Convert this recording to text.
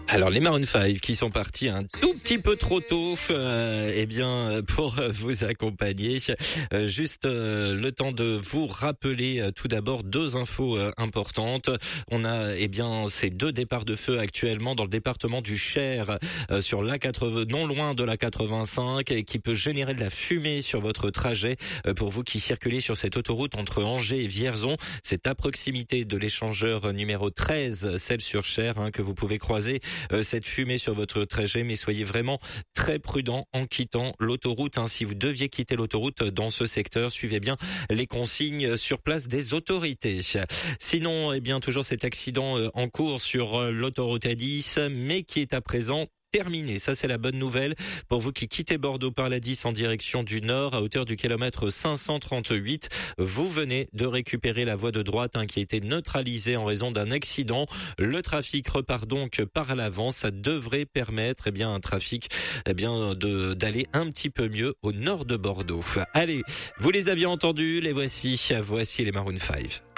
Alors les Maroon 5 qui sont partis un tout petit peu trop tôt, pour vous accompagner. Juste le temps de vous rappeler tout d'abord deux infos importantes. On a ces deux départs de feu actuellement dans le département du Cher sur l'A80, non loin de la 85, et qui peut générer de la fumée sur votre trajet. Pour vous qui circulez sur cette autoroute entre Angers et Vierzon, c'est à proximité de l'échangeur numéro 13, celle sur Cher, que vous pouvez croiser. Cette fumée sur votre trajet, mais soyez vraiment très prudent en quittant l'autoroute. Si vous deviez quitter l'autoroute dans ce secteur, suivez bien les consignes sur place des autorités. Sinon, toujours cet accident en cours sur l'autoroute A10, mais qui est à présent terminé. Ça, c'est la bonne nouvelle pour vous qui quittez Bordeaux par la 10 en direction du nord à hauteur du kilomètre 538. Vous venez de récupérer la voie de droite qui a été neutralisée en raison d'un accident. Le trafic repart donc par l'avant. Ça devrait permettre un trafic d'aller un petit peu mieux au nord de Bordeaux. Allez, vous les aviez entendus, les voici les Maroon 5.